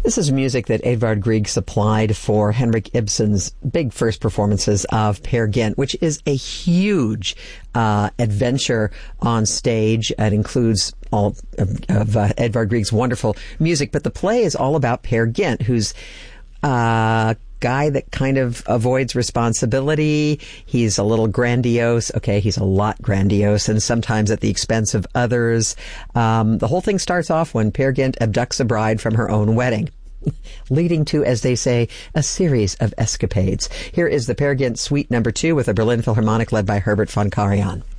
This is music that Edvard Grieg supplied for Henrik Ibsen's big first performances of Peer Gynt, which is a huge adventure on stage. It includes all of Edvard Grieg's wonderful music, but the play is all about Peer Gynt, who's guy that kind of avoids responsibility. He's a little grandiose. Okay, he's a lot grandiose, and sometimes at the expense of others. The whole thing starts off when Peer Gynt abducts a bride from her own wedding, leading to, as they say, a series of escapades. Here is the Peer Gynt Suite No. 2 with a Berlin Philharmonic led by Herbert von Karajan.